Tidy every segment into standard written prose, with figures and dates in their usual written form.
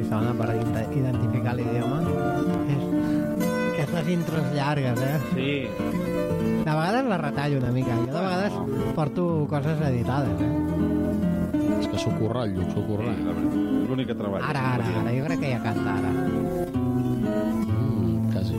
estona per identificar l'idioma. Aquestes intros llargues, Sí. De vegades la retallo una mica. Jo de vegades porto coses editades, És que s'ho curra el Lluc, s'ho curra. L'únic que treballa. Ara, jo crec que ja canta ara. Quasi.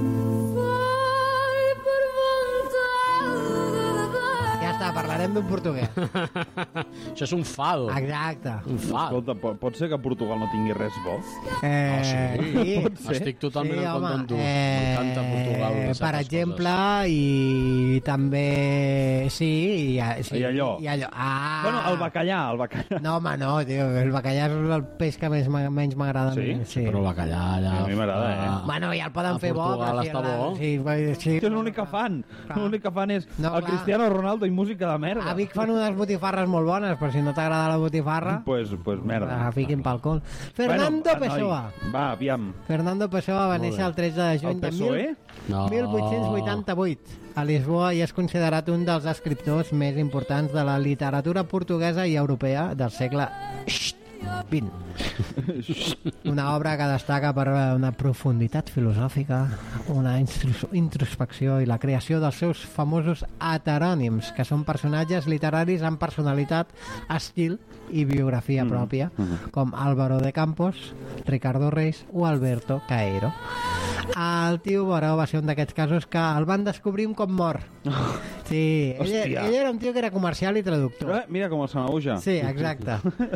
Ja està, parlarem d'un portuguès. Això és un fado. Exacte. Un fado. Escolta, pot ser que Portugal no tingui res bo? Sí. Estic totalment en home, compte amb tu. M'encanta Portugal. Per exemple, i també... Sí, I allò. Ah. Bueno, el bacallà. No, home, no, tio, el bacallà és el peix que menys m'agrada a mi. Sí? Però el bacallà allà... A mi m'agrada, Bueno, ja el poden fer bo. Portugal està bo. Sí. És l'únic que fan. L'únic que fan és el Cristiano Ronaldo i música de merda. A Vic fan unes botifarres molt bones, però si no t'agrada la botifarra... Pues merda. Fiquin pel cul. Fernando Pessoa. Va, aviam. Fernando Pessoa va néixer el 13 de juny El PSOE? No. 1888 a Lisboa i és considerat un dels escriptors més importants de la literatura portuguesa i europea del segle XX. Una obra que destaca per una profunditat filosòfica, una introspecció i la creació dels seus famosos heterònims, que són personatges literaris amb personalitat, estil i biografia pròpia, com Álvaro de Campos, Ricardo Reis o Alberto Caeiro. El tio Baró va ser un d'aquests casos que el van descobrir un cop mort. Sí, ell era un tio que era comercial i traductor. Mira com el Sanauja. Sí, exacte.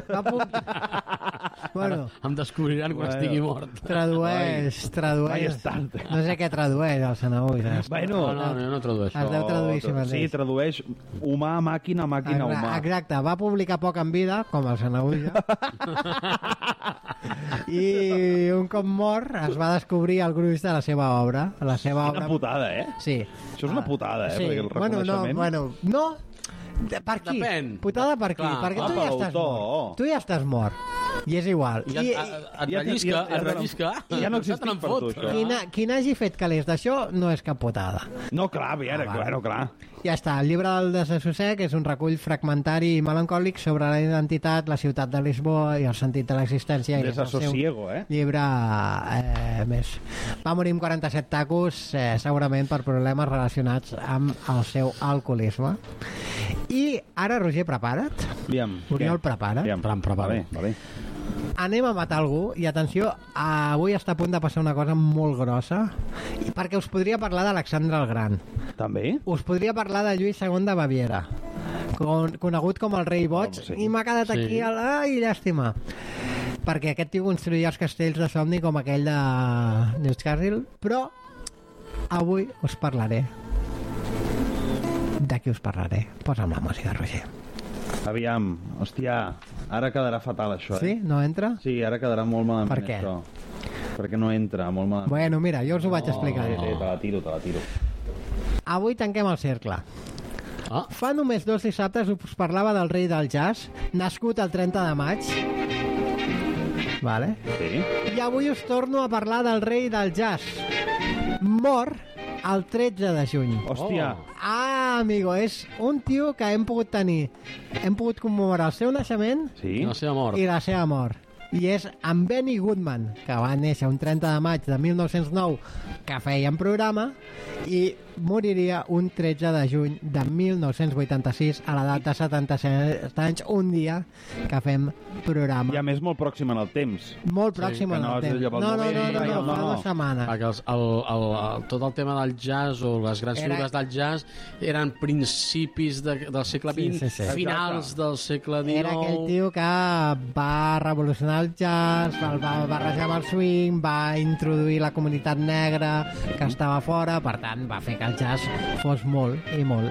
Bueno, em descobriran quan estigui mort. Tradueix. No sé què tradueix el Sanauja. Bueno, no tradueix. Es deu traduir si mateix. Sí, tradueix humà a màquina, màquina a humà. Exacte, va publicar poc en vida, com el Sanauja. I un cop mort es va descobrir el gruix de la seva obra. Quina putada, Sí. Això és una putada, Sí. Perquè el reconeixement... No. Per qui? Depèn. Putada per qui? Clar, Perquè tu per ja estàs l'autor. mort. Tu ja estàs mort. I és igual. I et rellisca. I ja no existim per tu, això. Qui n'hagi fet calés d'això no és cap putada. No, clar, a veure, clar. Ja està, el llibre del Desassossec és un recull fragmentari i melancòlic sobre la identitat, la ciutat de Lisboa i el sentit de l'existència. Desassosiego, Llibre més. Va morir amb 47 tacos, segurament per problemes relacionats amb el seu alcoholisme. I ara, Roger, prepara't. Aviam. Oriol, prepara't. Vale. Anem a matar algú i atenció, avui està a punt de passar una cosa molt grossa perquè us podria parlar d'Alexandre el Gran. També? Us podria parlar de Lluís II de Baviera, conegut com el rei boig, i m'ha quedat aquí ai, llàstima, perquè aquest tio construïa els castells de somni com aquell de Newcastle, però avui us parlaré. D'aquí us parlaré. Posa'm la música, Roger. Aviam, hòstia, ara quedarà fatal això, Sí? No entra? Sí, ara quedarà molt malament. Per què? Això. Perquè no entra, molt malament. Bueno, mira, jo us ho vaig explicar. Sí, te la tiro. Avui tanquem el cercle. Ah. Fa només 2 dissabtes us parlava del rei del jazz, nascut el 30 de maig. Vale? Sí. I avui us torno a parlar del rei del jazz. Mor el 13 de juny. Hòstia. Amigo, és un tio que hem pogut tenir. Hem pogut commemorar el seu naixement Sí? I la seva mort. i la seva mort. I és en Benny Goodman, que va néixer un 30 de maig de 1909, que feia un programa, i moriria un 13 de juny de 1986 a l'edat de 77 anys, un dia que fem programa. I a més molt pròxim en el temps. Molt pròxim que en no el és temps. allò pel No, novembre, fa 2 setmanes. Perquè tot el tema del jazz o les grans figures del jazz eren principis del segle XX, Sí. finals del segle XIX. Era aquell tio que va revolucionar el jazz, el va barrejar amb el swing, va introduir la comunitat negra que estava fora, per tant va fer que el jazz fos molt millor.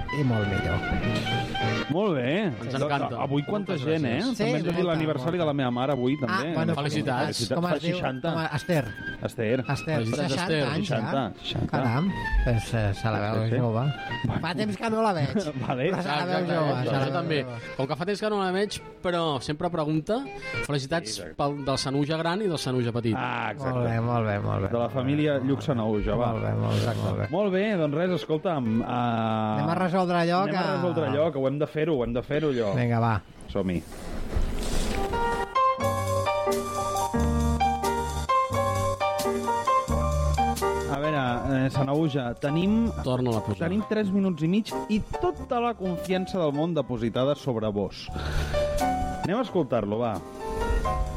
Molt bé. Ens encanta. Avui quanta Moltes gent, gràcies. També hem de dir molta, l'aniversari de la meva mare avui, també. Bueno, Felicitats. Com Fa es diu? 60. Esther. Esther. Felicitats, 60 Esther. anys, 60. Caram, pues, se la veu Sí. jove. Fa temps que no la veig. Vale. Però se la veu Exacte, jove. se la jo veu també. jove. Com que fa temps que no la veig, però sempre pregunta. Felicitats del Sanuja gran i del Sanuja petit. Exacte. Molt bé. De la família Lluc Sanauja, va. Molt bé. Molt bé, doncs res, escolta'm. Anem a resoldre allò Anem a resoldre allò, que ho hem de fer-ho, allò. Vinga, va. Som-hi. Sanahuja, tenim Torna-la a posar. 3 minuts i mig i tota la confiança del món depositada sobre vos. Anem a escoltar-lo, va.